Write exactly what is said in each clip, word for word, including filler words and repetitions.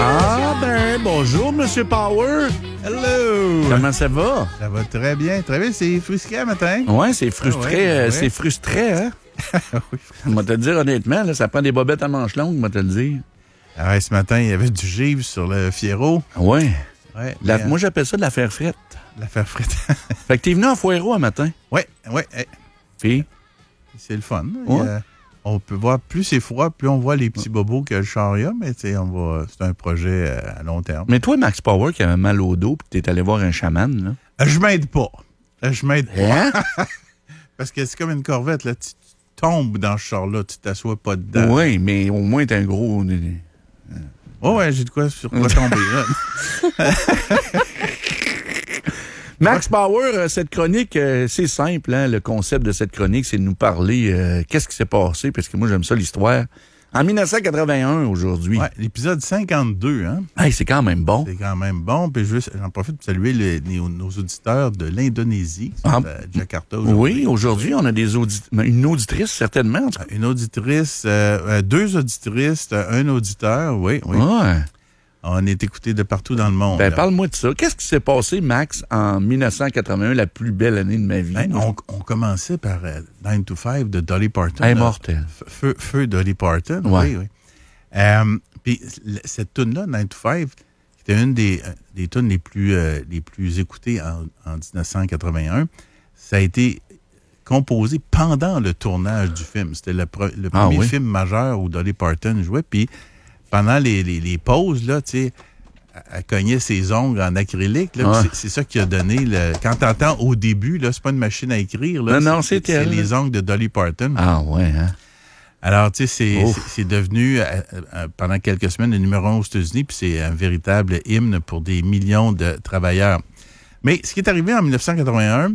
Ah ben, bonjour, Monsieur Power. Hello! Comment ça va? Ça va très bien, très bien. C'est frustré matin? Ouais, c'est frustré, Ah ouais, euh, ouais. c'est frustré, hein? Oui. Je vais te le dire honnêtement, là, ça prend des bobettes à manches longues, je vais te le dire. Ah ouais, ce matin, il y avait du givre sur le Fiero. Ouais. Ouais, La- mais, moi, j'appelle ça de la faire frette. euh, l'affaire frite. Fait que t'es venu en Foireau un matin. Oui, oui. Puis, C'est le fun. Ouais. Il y a- on peut voir, plus c'est froid, plus on voit les petits bobos que le char y a, mais tu sais, on va, c'est un projet euh, à long terme. mais toi, Max Power, qui avait mal au dos, puis t'es allé voir un chaman, là. Euh, Je m'aide pas. Euh, Je m'aide pas. Hein? Parce que c'est comme une corvette, là. Tu, tu tombes dans ce char-là, tu t'assois pas dedans. Oui, mais au moins, t'es un gros. Oh, ouais, j'ai de quoi sur quoi tomber, là. Max Power, euh, cette chronique, euh, c'est simple, hein, le concept de cette chronique, c'est de nous parler euh, qu'est-ce qui s'est passé, parce que moi, j'aime ça, l'histoire. En dix-neuf cent quatre-vingt-un, aujourd'hui. Ouais, l'épisode cinquante-deux, hein. Hey, c'est quand même bon. C'est quand même bon. Puis je veux- j'en profite pour saluer les- les- nos auditeurs de l'Indonésie, qui sont Ah. à Jakarta aujourd'hui. Oui, aujourd'hui, on a des audit- une auditrice, certainement. En tout cas. Une auditrice, euh, euh, deux auditrices, euh, un auditeur, oui, oui. Ouais. On est écoutés de partout dans le monde. Ben, là. parle-moi de ça. Qu'est-ce qui s'est passé, Max, en dix-neuf cent quatre-vingt-un, la plus belle année de ma vie? Hein, on, on commençait par euh, nine to five de Dolly Parton. Immortel. là. Feu, feu Dolly Parton, Ouais. oui, oui. Euh, Puis l- cette tune-là, nine to five, c'était une des, euh, des tunes les plus, euh, les plus écoutées en, en dix-neuf cent quatre-vingt-un. Ça a été composé pendant le tournage du film. C'était le, pre- le Ah premier oui? film majeur où Dolly Parton jouait. Puis pendant les, les, les pauses, là, tu sais, elle- elle cognait ses ongles en acrylique. Là, puis Ouais. c'est, c'est ça qui a donné le. Quand t'entends au début, là, c'est pas une machine à écrire. Là, Non, non, c'est, c'est elle. c'est les ongles de Dolly Parton. Ah, ouais, hein? Alors, tu sais, c'est, Ouf. c'est, c'est devenu, euh, euh, pendant quelques semaines, le numéro un aux États-Unis, puis c'est un véritable hymne pour des millions de travailleurs. Mais ce qui est arrivé en dix-neuf cent quatre-vingt-un,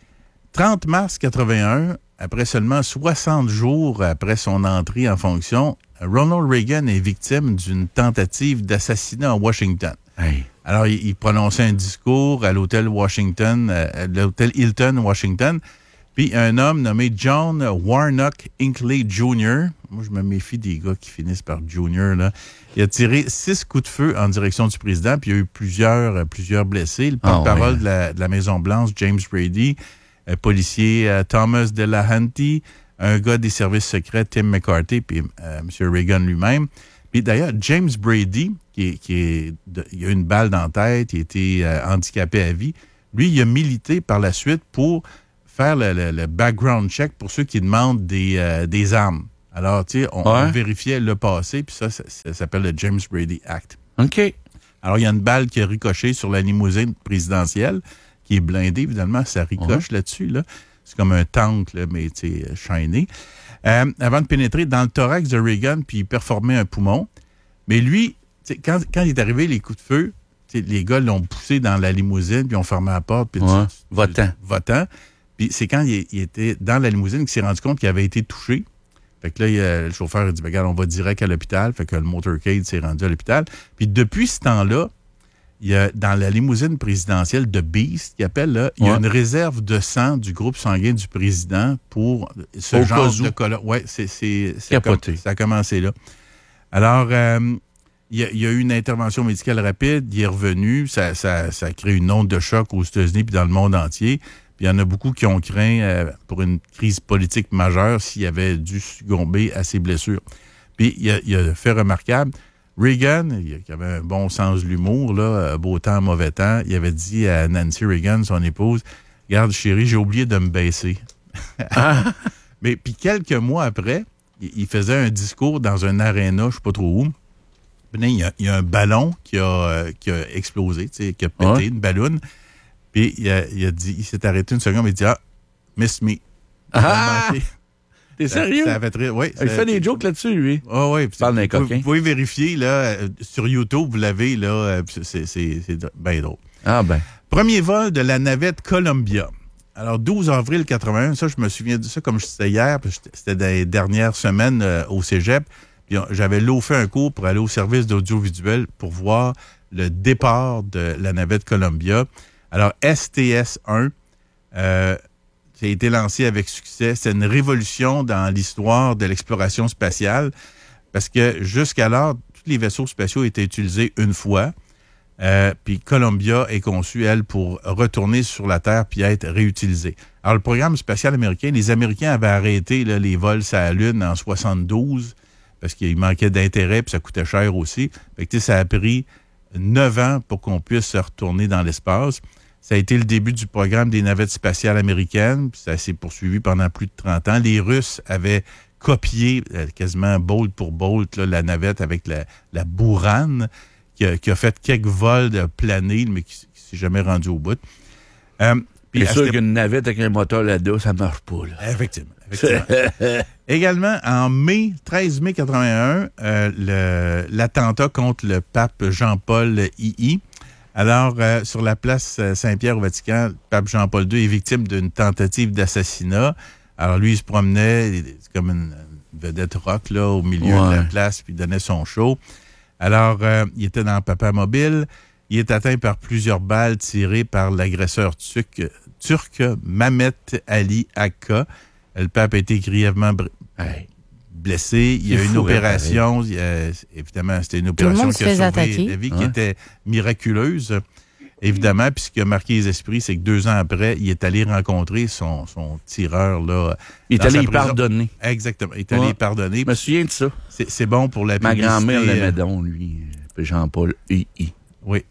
trente mars quatre-vingt-un, après seulement soixante jours après son entrée en fonction, Ronald Reagan est victime d'une tentative d'assassinat à Washington. Hey. Alors, il, il prononçait un discours à l'hôtel Washington, euh, à l'hôtel Hilton, Washington. Puis un homme nommé John Warnock Hinckley junior, moi je me méfie des gars qui finissent par junior, là, il a tiré six coups de feu en direction du président, puis il y a eu plusieurs, euh, plusieurs blessés. Le porte-parole Ah ouais. de, la, de la Maison-Blanche, James Brady, un policier euh, Thomas Delahanty, un gars des services secrets, Tim McCarthy, puis euh, M. Reagan lui-même. Puis d'ailleurs, James Brady, qui est, qui est de- il a une balle dans la tête, il a été euh, handicapé à vie, lui, il a milité par la suite pour faire le, le- le background check pour ceux qui demandent des, euh, des armes. Alors, tu sais, on, Ouais. on vérifiait le passé, puis ça, ça, ça s'appelle le James Brady Act. OK. Alors, il y a une balle qui a ricoché sur la limousine présidentielle, qui est blindée, évidemment, ça ricoche là-dessus, là. C'est comme un tank, là, mais, tu sais, shiny. Euh, avant de pénétrer dans le thorax de Reagan, puis il performait un poumon. Mais lui, tu sais, quand, quand il est arrivé, les coups de feu, tu sais, les gars l'ont poussé dans la limousine, puis ont fermé la porte, puis Ouais. tu- tu- Va-t'en. Va-t'en. Puis c'est quand il, il était dans la limousine qu'il s'est rendu compte qu'il avait été touché. Fait que là, il, euh, le chauffeur a dit, ben, regarde, on va direct à l'hôpital. Fait que le motorcade s'est rendu à l'hôpital. Puis depuis ce temps-là, il y a, dans la limousine présidentielle de Beast, qui appelle, là, il y a Ouais. une réserve de sang du groupe sanguin du président pour ce Au genre cas où. de cas-là. Oui, c'est, c'est, ça, a Capoté. com- ça a commencé là. Alors, euh, il y, a, il y a eu une intervention médicale rapide, il est revenu, ça, ça, ça a créé une onde de choc aux États-Unis puis dans le monde entier. Puis il y en a beaucoup qui ont craint euh, pour une crise politique majeure s'il avait dû succomber à ses blessures. Puis il y a, il y a fait remarquable, Reagan, il qui avait un bon sens de l'humour, là, beau temps, mauvais temps, il avait dit à Nancy Reagan, son épouse, « Regarde, chérie, j'ai oublié de me baisser. » Mais puis quelques mois après, il, il faisait un discours dans un aréna, je sais pas trop où. Puis là, il y a, il y a un ballon qui a, euh, qui a explosé, tu sais, qui a pété, Ouais. une balloune. Puis il, a, il, a dit, il s'est arrêté une seconde, il a dit « Ah, miss me. » Ah! Ça a manqué. T'es Ça- sérieux? Ça avait très, ouais, Il ça- fait des jokes là-dessus, lui. Ah oui, puis Parle d'un vous, pouvez- coquin. vous pouvez vérifier là, euh, sur YouTube, vous l'avez là, euh, puis c'est, c'est, c'est bien drôle. Ah, ben. Premier vol de la navette Columbia. Alors, douze avril quatre-vingt-un, ça, je me souviens de ça comme c'était hier, puis j'étais- c'était dans les dernières semaines euh, au cégep. Puis on- j'avais loafé un cours pour aller au service d'audiovisuel pour voir le départ de la navette Columbia. Alors, S T S un, euh, ça a été lancé avec succès. C'est une révolution dans l'histoire de l'exploration spatiale parce que jusqu'alors, tous les vaisseaux spatiaux étaient utilisés une fois. Euh, puis Columbia est conçue, elle, pour retourner sur la Terre puis être réutilisée. Alors, le programme spatial américain, les Américains avaient arrêté là, les vols sur la Lune en soixante-douze parce qu'il manquait d'intérêt puis ça coûtait cher aussi. Fait que, ça a pris neuf ans pour qu'on puisse se retourner dans l'espace. Ça a été le début du programme des navettes spatiales américaines. Puis ça s'est poursuivi pendant plus de trente ans. Les Russes avaient copié euh, quasiment bolt pour bolt là, la navette avec la, la Buran, qui a, qui a fait quelques vols de planés, mais qui ne s'est jamais rendu au bout. Euh, C'est sûr qu'une navette avec un moteur là-dedans, ça ne marche pas. Là. Effectivement. effectivement. Également, en mai, treize mai quatre-vingt-un, euh, le, l'attentat contre le pape Jean-Paul deux. Alors, euh, sur la place Saint-Pierre au Vatican, le pape Jean-Paul deux est victime d'une tentative d'assassinat. Alors, lui, il se promenait comme une vedette rock là, au milieu ouais. de la place, puis il donnait son show. Alors, euh, il était dans le Papamobile. Il est atteint par plusieurs balles tirées par l'agresseur turc, turc Mehmet Ali Akka. Le pape a été grièvement br- hey. blessé. Il y a eu une opération. Il y a, évidemment, c'était une opération qui a sauvé attaquer. la vie, hein? qui était miraculeuse. Évidemment, puis ce qui a marqué les esprits, c'est que deux ans après, il est allé rencontrer son, son tireur. Là, il est allé y pardonner. Exactement. Il est allé ouais. pardonner. Je me souviens de ça. C'est, c'est bon pour la Ma publicité. Ma grand-mère l'aimait donc, lui. Jean-Paul deux. Oui.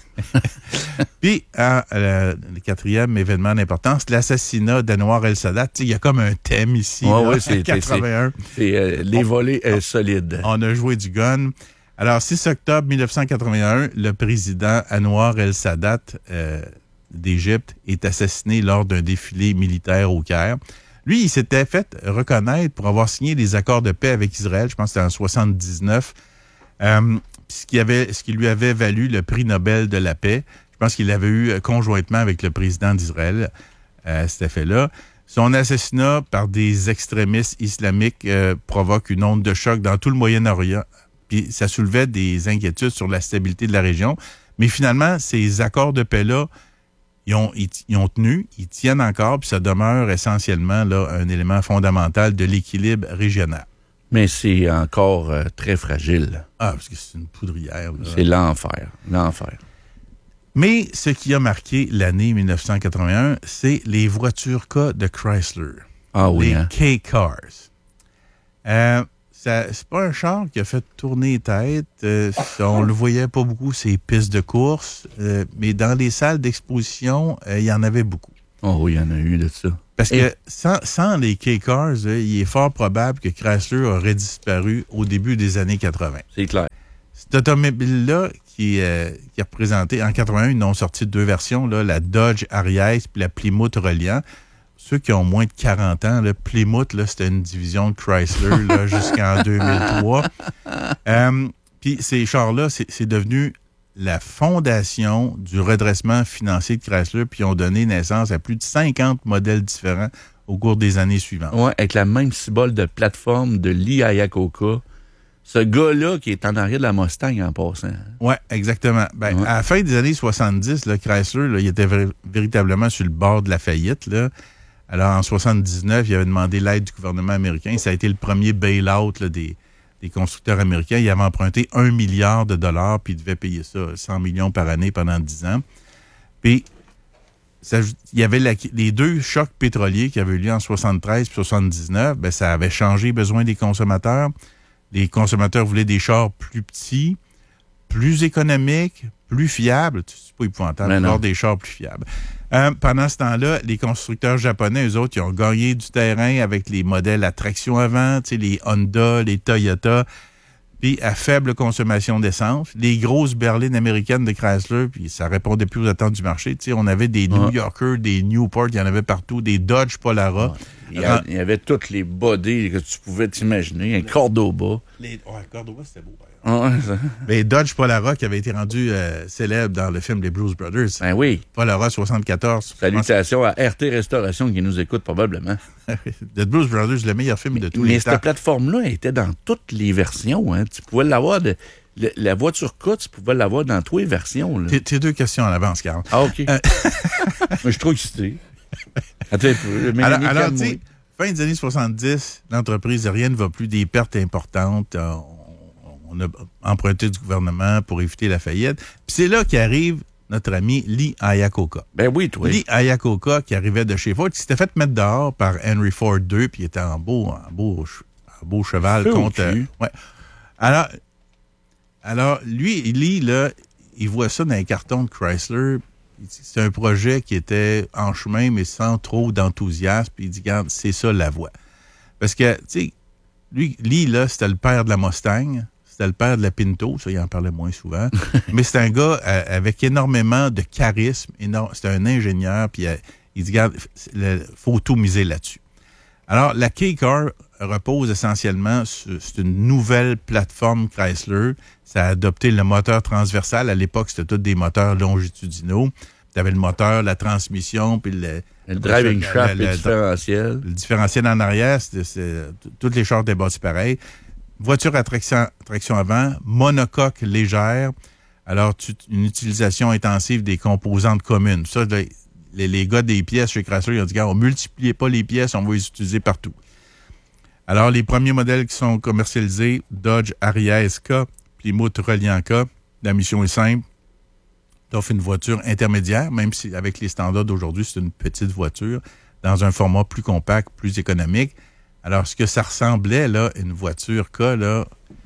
Puis, hein, euh, le quatrième événement d'importance, l'assassinat d'Anwar el-Sadat. Il y a comme un thème ici. Ouais, là, oui, c'est quatre-vingt-un. C'est, c'est euh, les volets euh, solides. On a joué du gun. Alors, six octobre dix-neuf cent quatre-vingt-un, le président Anwar el-Sadat euh, d'Égypte est assassiné lors d'un défilé militaire au Caire. Lui, il s'était fait reconnaître pour avoir signé des accords de paix avec Israël. Je pense que c'était en soixante-dix-neuf. Euh, ce qui avait, ce qui lui avait valu le prix Nobel de la paix. Je pense qu'il l'avait eu conjointement avec le président d'Israël à euh, cet effet-là. Son assassinat par des extrémistes islamiques euh, provoque une onde de choc dans tout le Moyen-Orient. Puis ça soulevait des inquiétudes sur la stabilité de la région. Mais finalement, ces accords de paix-là, ils ont, ils, ils ont tenu, ils tiennent encore, puis ça demeure essentiellement là, un élément fondamental de l'équilibre régional. Mais c'est encore euh, très fragile. Ah, parce que c'est une poudrière. Là. C'est l'enfer, l'enfer. Mais ce qui a marqué l'année dix-neuf cent quatre-vingt-un, c'est les voitures K de Chrysler. Ah oui, les hein? K-Cars. Euh, ça, c'est pas un char qui a fait tourner tête. Euh, on le voyait pas beaucoup, ces pistes de course. Euh, mais dans les salles d'exposition, il euh, y en avait beaucoup. Oh oui, il y en a eu de ça. Parce Et... que sans, sans les K-Cars, euh, il est fort probable que Chrysler aurait disparu au début des années quatre-vingt. C'est clair. Cet automobile-là, qui, euh, qui a représenté, en quatre-vingt-un, ils ont sorti deux versions, là, la Dodge Ariès puis la Plymouth Reliant. Ceux qui ont moins de quarante ans, le Plymouth, là, c'était une division de Chrysler là, jusqu'en deux mille trois. Euh, puis ces chars-là, c'est, c'est devenu la fondation du redressement financier de Chrysler, puis ils ont donné naissance à plus de cinquante modèles différents au cours des années suivantes. Oui, avec la même symbole de plateforme de Lee Iacocca. Ce gars-là qui est en arrière de la Mustang en passant. Oui, exactement. Ben, ouais. À la fin des années soixante-dix, là, Chrysler, là, il était v- véritablement sur le bord de la faillite. Là. Alors, en soixante-dix-neuf, il avait demandé l'aide du gouvernement américain. Ça a été le premier bail-out là, des, des constructeurs américains. Il avait emprunté un milliard de dollars, puis il devait payer ça cent millions par année pendant dix ans. Puis, ça, il y avait la, les deux chocs pétroliers qui avaient eu lieu en soixante-treize et soixante-dix-neuf. Ben, ça avait changé les besoins des consommateurs. Les consommateurs voulaient des chars plus petits, plus économiques, plus fiables. C'est pas épouvantable, avoir des chars plus fiables. Euh, pendant ce temps-là, les constructeurs japonais, eux autres, ils ont gagné du terrain avec les modèles à traction avant, tu sais, les Honda, les Toyota, puis à faible consommation d'essence. Les grosses berlines américaines de Chrysler, puis ça répondait plus aux attentes du marché. Tu sais, on avait des New Yorker, des Newport, il y en avait partout, des Dodge Polara. Ouais. Il y, a, il y avait toutes les bodies que tu pouvais t'imaginer. Un Cordoba. Les, ouais, Cordoba, c'était beau. Ouais, ça. Mais Dodge Polara qui avait été rendu euh, célèbre dans le film Les Blues Brothers. Ben oui. Polara soixante-quatorze. Salutations à R T Restauration qui nous écoute probablement. The Blues Brothers, le meilleur film mais, de tous mais les temps. Mais cette plateforme-là était dans toutes les versions. Hein. Tu pouvais l'avoir... De, le, la voiture K, tu pouvais l'avoir dans toutes les versions. Là. T'es, t'es deux questions en avance, Carl. Ah, OK. Euh... mais je suis trop excité. Attends un peu. Alors, alors tu sais, fin des années soixante-dix, l'entreprise, rien ne va plus, des pertes importantes. On, on a emprunté du gouvernement pour éviter la faillite. Puis c'est là qu'arrive notre ami Lee Iacocca. Ben oui, toi. Lee Iacocca, qui arrivait de chez Ford, qui s'était fait mettre dehors par Henry Ford deux, puis il était en beau, en beau, en beau cheval Feu contre... au cul. Ouais. Alors, alors, lui, Lee, là, il voit ça dans les cartons de Chrysler. C'est un projet qui était en chemin, mais sans trop d'enthousiasme. Puis il dit, regarde, c'est ça la voie. Parce que, tu sais, lui, Lee, là, c'était le père de la Mustang. C'était le père de la Pinto. Ça, il en parlait moins souvent. Mais c'est un gars euh, avec énormément de charisme. Énorme, c'est un ingénieur. Puis euh, il dit, regarde, il faut tout miser là-dessus. Alors, la K-Car repose essentiellement sur, sur une nouvelle plateforme Chrysler. Ça a adopté le moteur transversal. À l'époque, c'était tous des moteurs longitudinaux. Tu avais le moteur, la transmission, puis le... Le driving shaft, le, le, le différentiel. Le différentiel en arrière, c'est, c'est, toutes les chars étaient bâtis pareil. Voiture à traction, traction avant, monocoque légère. Alors, tu, une utilisation intensive des composantes communes. Ça, les, les gars des pièces chez Chrysler, ils ont dit, gars, on ne multipliait pas les pièces, on va les utiliser partout. Alors, les premiers modèles qui sont commercialisés, Dodge Arias K, Plymouth Reliant K, la mission est simple. T'offres une voiture intermédiaire, même si avec les standards d'aujourd'hui, c'est une petite voiture, dans un format plus compact, plus économique. Alors, ce que ça ressemblait, là, une voiture K, là,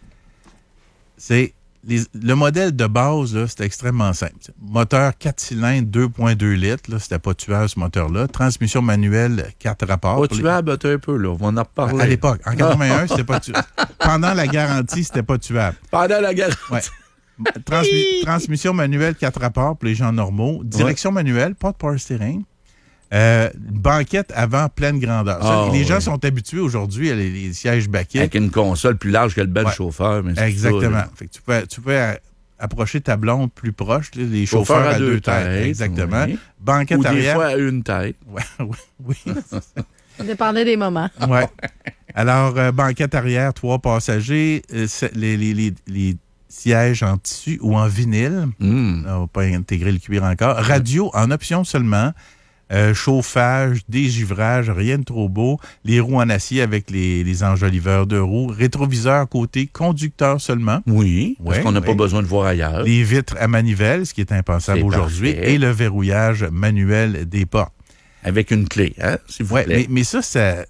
c'est les, le modèle de base, là, c'était extrêmement simple. Moteur quatre cylindres, deux virgule deux litres, là, c'était pas tuable ce moteur-là. Transmission manuelle, quatre rapports. Pas tuable, les... un peu, là, on va en reparler. À, à l'époque, en quatre-vingt-un, c'était pas tuable. Pendant la garantie, c'était pas tuable. Pendant la garantie. Ouais. Transmi- transmission manuelle, quatre rapports pour les gens normaux. Direction ouais. manuelle, pas de power steering. Euh, banquette avant pleine grandeur. Ça, oh, les gens ouais. sont habitués aujourd'hui à les, les sièges baquets. Avec une console plus large que le bel ouais. chauffeur. Mais exactement. Ça, fait que tu peux, tu peux approcher ta blonde plus proche. Les chauffeurs, chauffeurs à, à deux, deux têtes. têtes. Exactement. Oui. Banquette Ou arrière. des fois à une tête. Ouais, oui. oui. Ça dépendait des moments. Ouais. Alors, euh, banquette arrière, trois passagers. Euh, les, les, les, les sièges en tissu ou en vinyle. Mm. On va pas intégrer le cuir encore. Radio en option seulement. Euh, chauffage, dégivrage, rien de trop beau. Les roues en acier avec les, les enjoliveurs de roues. Rétroviseur côté conducteur seulement. Oui, parce ouais, qu'on n'a ouais. pas besoin de voir ailleurs. Les vitres à manivelle, ce qui est impensable C'est aujourd'hui. Parfait. Et le verrouillage manuel des portes. Avec une clé, hein, s'il vous ouais, plaît. Mais, mais ça, ça,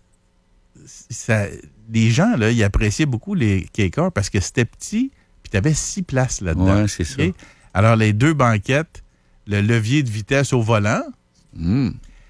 ça... Les gens, là, ils appréciaient beaucoup les K-Car parce que c'était petit, puis tu avais six places là-dedans. Oui, c'est ça. Okay? Alors, les deux banquettes, le levier de vitesse au volant. Mm.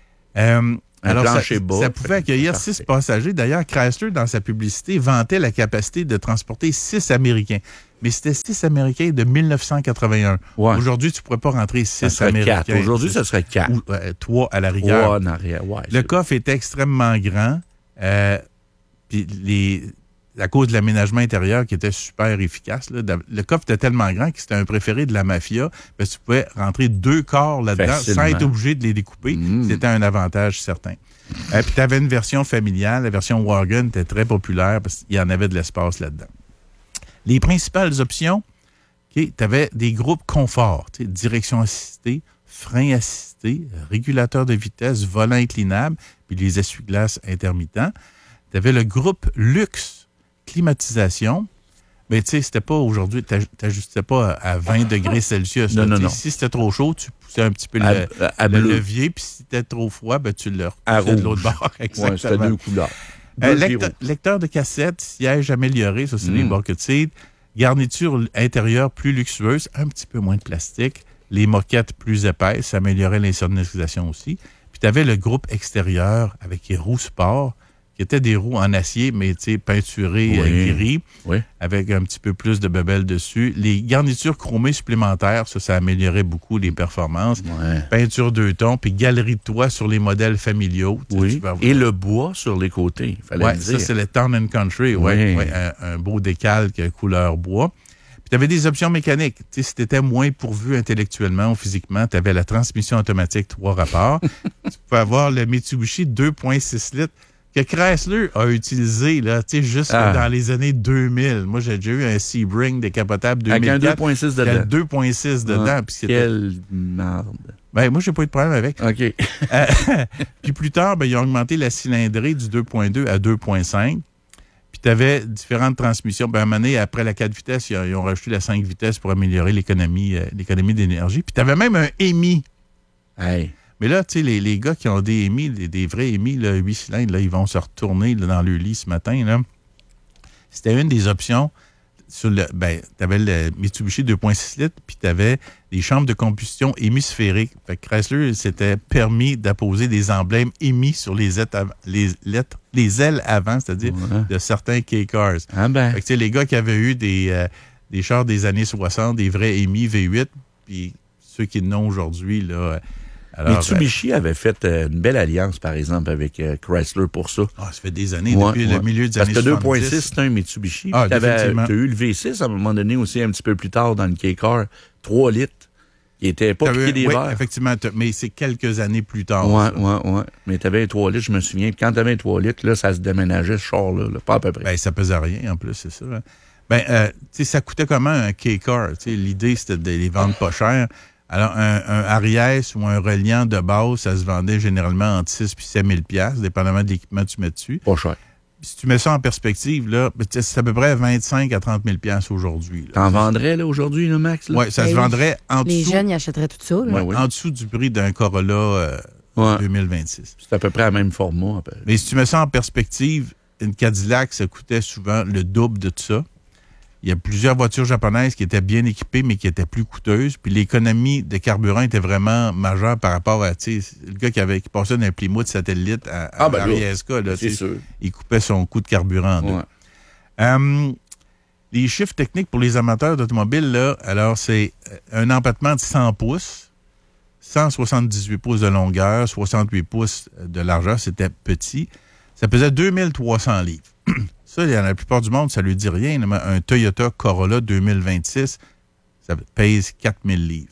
Euh, alors, ça, bas, ça pouvait accueillir parfait. six passagers. D'ailleurs, Chrysler, dans sa publicité, vantait la capacité de transporter six Américains. Mais c'était six Américains de dix-neuf cent quatre-vingt-un. Ouais. Aujourd'hui, tu ne pourrais pas rentrer six Américains. quatre. Aujourd'hui, ça serait quatre. Ou euh, trois à la rigueur. Trois en arrière, ouais, le coffre était extrêmement grand. Euh, puis les... à cause de l'aménagement intérieur qui était super efficace. Là. Le coffre était tellement grand que c'était un préféré de la mafia. Parce que tu pouvais rentrer deux corps là-dedans Facilement. sans être obligé de les découper. Mmh. C'était un avantage certain. euh, puis tu avais une version familiale. La version Wagon était très populaire parce qu'il y en avait de l'espace là-dedans. Les principales options, okay, tu avais des groupes confort. Direction assistée, frein assisté, régulateur de vitesse, volant inclinable, puis les essuie-glaces intermittents. Tu avais le groupe luxe, climatisation, mais tu sais, c'était pas aujourd'hui, tu n'ajustais pas à vingt degrés Celsius. Non, là, non, non. Si c'était trop chaud, tu poussais un petit peu à, le, à le levier, puis si c'était trop froid, ben, tu le repoussais de l'autre bord. Exactement. Ouais, c'était deux couleurs. Deux euh, lecteur, lecteur de cassette, siège amélioré, ça c'est mm. les bucket seats, garniture intérieure plus luxueuse, un petit peu moins de plastique, les moquettes plus épaisses, ça améliorait l'insonorisation aussi. Puis tu avais le groupe extérieur avec les roues sport, qui étaient des roues en acier, mais peinturées oui. gris, oui. avec un petit peu plus de bebelles dessus. Les garnitures chromées supplémentaires, ça, ça améliorait beaucoup les performances. Ouais. Peinture deux tons, puis galerie de toit sur les modèles familiaux. Oui. Et le bois sur les côtés, il fallait ouais, le dire. Ça, c'est le Town and Country, oui. Ouais, ouais, un, un beau décalque couleur bois. Puis tu avais des options mécaniques. T'sais, si tu étais moins pourvu intellectuellement ou physiquement, tu avais la transmission automatique trois rapports. Tu pouvais avoir le Mitsubishi deux virgule six litres que Chrysler a utilisé là, juste ah. dans les années deux mille. Moi, j'ai déjà eu un Sebring décapotable deux mille quatre. Avec un deux virgule six dedans. deux virgule six dedans. Ah, puis quelle merde. Ben, moi, j'ai pas eu de problème avec. OK. euh, puis plus tard, ben, ils ont augmenté la cylindrée du deux virgule deux à deux virgule cinq. Puis tu avais différentes transmissions. Ben, à un moment donné, après la quatre vitesses, ils ont, ils ont rajouté la cinq vitesses pour améliorer l'économie, euh, l'économie d'énergie. Puis tu avais même un Hemi. Hey. Mais là, tu sais, les, les gars qui ont des Hemi, des, des vrais Hemi, là, huit cylindres, là, ils vont se retourner là, dans leur lit ce matin. Là. C'était une des options. Sur le, ben, tu avais le Mitsubishi deux virgule six litres, puis tu avais des chambres de combustion hémisphériques. Fait que Chrysler s'était permis d'apposer des emblèmes Hemi sur les, lettres, les, lettres, les ailes avant, c'est-à-dire ouais. de certains K-Cars. Ah ben. Fait que, les gars qui avaient eu des, euh, des chars des années soixante, des vrais Hemi V huit, puis ceux qui n'ont aujourd'hui, là... Alors, Mitsubishi euh, avait fait euh, une belle alliance, par exemple, avec euh, Chrysler pour ça. Ah, ça fait des années, ouais, depuis ouais. le milieu des Parce années que soixante-dix. deux virgule six, c'est un Mitsubishi. Ah, tu as eu le V six à un moment donné aussi, un petit peu plus tard dans le K-Car, trois litres, qui n'était pas piqué des oui, verres. Effectivement, mais c'est quelques années plus tard. Oui, oui, oui. Mais tu avais un trois litres, je me souviens. Puis quand tu avais un trois litres, là, ça se déménageait, ce char-là, là, pas à peu près. Ben, ça pesait rien, en plus, c'est ça. Hein. Ben, euh, tu sais, ça coûtait comment un K-Car? L'idée, c'était de les vendre pas cher. Alors, un, un Ariès ou un Reliant de base, ça se vendait généralement entre six et sept mille dollars, dépendamment de l'équipement que tu mets dessus. Pas cher. Puis si tu mets ça en perspective, là, c'est à peu près vingt-cinq à trente mille dollars aujourd'hui. T'en vendrais là, aujourd'hui, là, Max? Oui, ça ben se oui. vendrait en Les dessous. jeunes, ils achèteraient tout ça. Là. Ouais, oui. En dessous du prix d'un Corolla euh, ouais. deux mille vingt-six. C'est à peu près le même format. À peu. Mais si tu mets ça en perspective, une Cadillac, ça coûtait souvent le double de tout ça. Il y a plusieurs voitures japonaises qui étaient bien équipées, mais qui étaient plus coûteuses. Puis l'économie de carburant était vraiment majeure par rapport à, tu sais, le gars qui avait qui passait d'un Plymouth satellite à, à ah, ben l'Ariesca, là, c'est sûr. Il coupait son coût de carburant en deux. Ouais. Um, les chiffres techniques pour les amateurs d'automobile, là, alors c'est un empattement de cent pouces, cent soixante-dix-huit pouces de longueur, soixante-huit pouces de largeur, c'était petit. Ça pesait deux mille trois cents livres. Ça, dans la plupart du monde, ça ne lui dit rien. Un Toyota Corolla deux mille vingt-six, ça pèse quatre mille livres.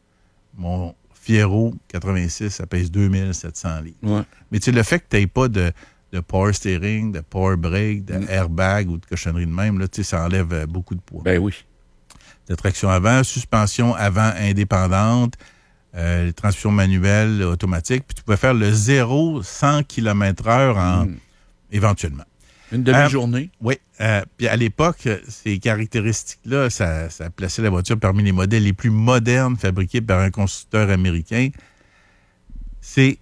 Mon Fiero quatre-vingt-six, ça pèse deux mille sept cents livres. Ouais. Mais tu sais, le fait que tu n'aies pas de, de power steering, de power brake, de mm. airbag ou de cochonnerie de même, là, tu sais, ça enlève beaucoup de poids. Ben oui. De traction avant, suspension avant indépendante, euh, les transmissions manuelles, automatiques. Puis tu pouvais faire le zéro à cent kilomètres heure en, mm. éventuellement. Une demi-journée. Euh, oui. Euh, puis à l'époque, ces caractéristiques-là, ça, ça plaçait la voiture parmi les modèles les plus modernes fabriqués par un constructeur américain. C'est,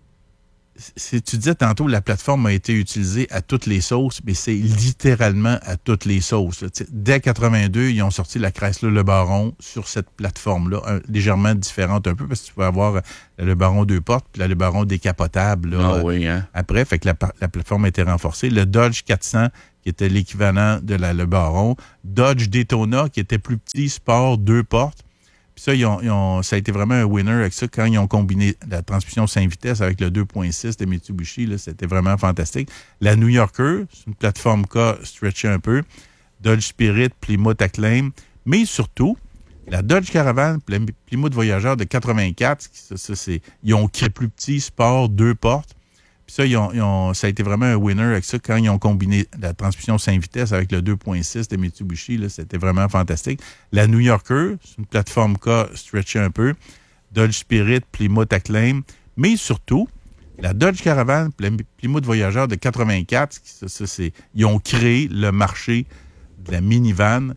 c'est, tu disais tantôt, la plateforme a été utilisée à toutes les sauces, mais c'est littéralement à toutes les sauces. Là. Dès quatre-vingt-deux, ils ont sorti la Chrysler Le Baron sur cette plateforme-là, un, légèrement différente un peu, parce que tu peux avoir la Le Baron deux portes, puis la Le Baron décapotable. Là, ah oui, hein? Après, fait que la, la plateforme a été renforcée. Le Dodge quatre cents, qui était l'équivalent de la Le Baron. Dodge Daytona, qui était plus petit, sport, deux portes. Puis ça, ils ont, ils ont, ça a été vraiment un winner avec ça. Quand ils ont combiné la transmission cinq vitesses avec le deux virgule six de Mitsubishi, là, c'était vraiment fantastique. La New Yorker, c'est une plateforme K stretchée un peu. Dodge Spirit, Plymouth Acclaim. Mais surtout, la Dodge Caravan, Plymouth Voyageur de quatre-vingt-quatre, ça, ça, c'est, ils ont créé plus petit, sport, deux portes. Puis ça, ils ont, ils ont, ça a été vraiment un winner avec ça. Quand ils ont combiné la transmission cinq vitesses avec le deux virgule six de Mitsubishi, là, c'était vraiment fantastique. La New Yorker, c'est une plateforme K stretchée un peu. Dodge Spirit, Plymouth Acclaim. Mais surtout, la Dodge Caravan, Plymouth Voyageur de quatre-vingt-quatre, ça, ça, c'est, ils ont créé le marché de la minivan